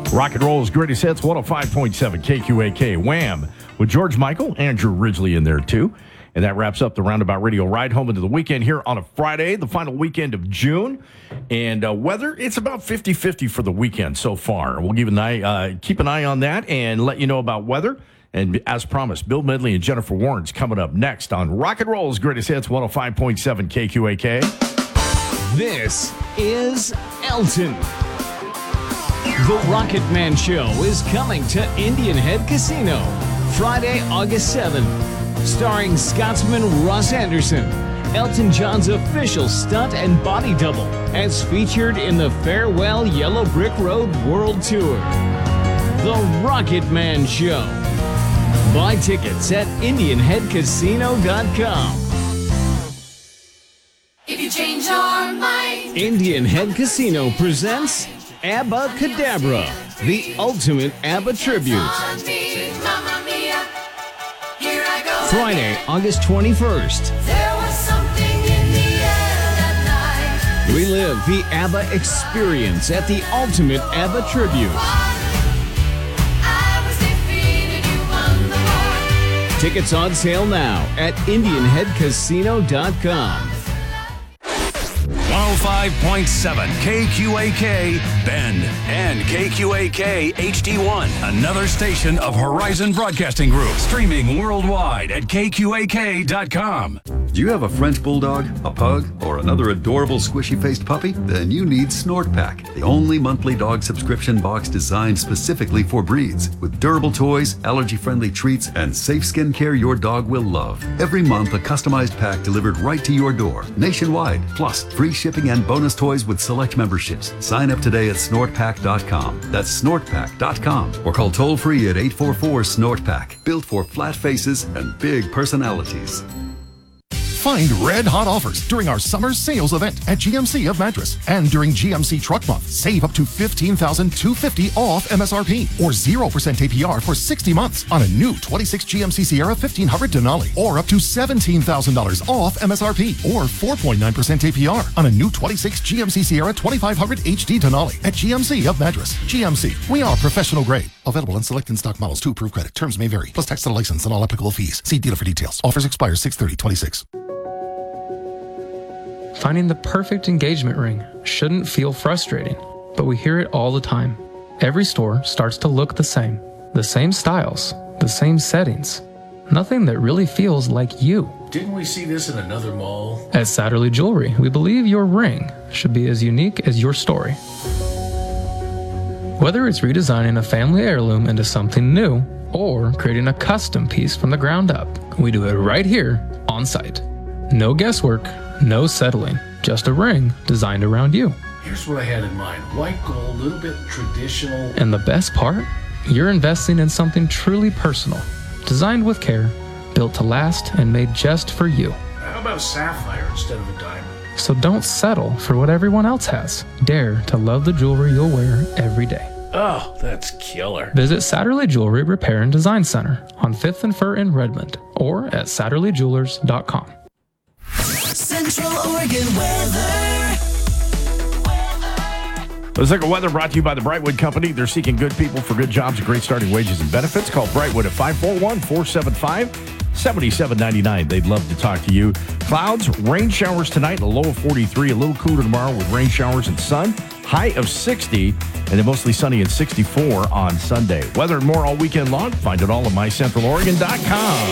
Rock and Roll's Greatest Hits, 105.7 KQAK. Wham! With George Michael, Andrew Ridgely in there too. And that wraps up the Roundabout Radio ride home into the weekend here on a Friday, the final weekend of June. And weather, it's about 50-50 for the weekend so far. We'll keep an eye on that and let you know about weather. And as promised, Bill Medley and Jennifer Warren's coming up next on Rock and Roll's Greatest Hits, 105.7 KQAK. This is Elton. The Rocket Man Show is coming to Indian Head Casino Friday, August 7th. Starring Scotsman Ross Anderson, Elton John's official stunt and body double, as featured in the Farewell Yellow Brick Road World Tour. The Rocket Man Show. Buy tickets at IndianHeadCasino.com. If you change your mind, Indian Head Casino presents ABBA Cadabra, the ultimate ABBA tribute. Mamma mia, here I go. Friday, August 21st. There was something in the air that night. Relive the ABBA experience at the ultimate ABBA tribute. I was defeated, you won the war. Tickets on sale now at IndianHeadCasino.com. 105.7 KQAK Bend and KQAK HD1, another station of Horizon Broadcasting Group, streaming worldwide at KQAK.com. Do you have a French Bulldog, a Pug, or another adorable squishy-faced puppy? Then you need Snort Pack, the only monthly dog subscription box designed specifically for breeds, with durable toys, allergy-friendly treats, and safe skincare your dog will love. Every month, a customized pack delivered right to your door, nationwide, plus free shipping and bonus toys with select memberships. Sign up today at snortpack.com. That's snortpack.com, or call toll-free at 844-SNORT-PACK, built for flat faces and big personalities. Find red-hot offers during our summer sales event at GMC of Madras. And during GMC Truck Month, save up to $15,250 off MSRP or 0% APR for 60 months on a new 26 GMC Sierra 1500 Denali, or up to $17,000 off MSRP or 4.9% APR on a new 26 GMC Sierra 2500 HD Denali at GMC of Madras. GMC, we are professional grade. Available on select in-stock models to approve credit. Terms may vary. Plus tax and license and all applicable fees. See dealer for details. Offers expire 6/30/26. Finding the perfect engagement ring shouldn't feel frustrating, but we hear it all the time. Every store starts to look the same styles, the same settings. Nothing that really feels like you. Didn't we see this in another mall? At Satterley Jewelry, we believe your ring should be as unique as your story. Whether it's redesigning a family heirloom into something new or creating a custom piece from the ground up, we do it right here on site. No guesswork, no settling, just a ring designed around you. Here's what I had in mind. White gold, a little bit traditional. And the best part? You're investing in something truly personal, designed with care, built to last, and made just for you. How about sapphire instead of a diamond? So don't settle for what everyone else has. Dare to love the jewelry you'll wear every day. Oh, that's killer. Visit Satterley Jewelry Repair and Design Center on 5th and Fir in Redmond or at SatterleyJewelers.com. Central Oregon weather. Let's look at weather brought to you by the Brightwood Company. They're seeking good people for good jobs and great starting wages and benefits. Call Brightwood at 541-475-7799. They'd love to talk to you. Clouds, rain showers tonight, a low of 43, a little cooler tomorrow with rain showers and sun. High of 60, and then mostly sunny and 64 on Sunday. Weather and more all weekend long. Find it all at mycentraloregon.com.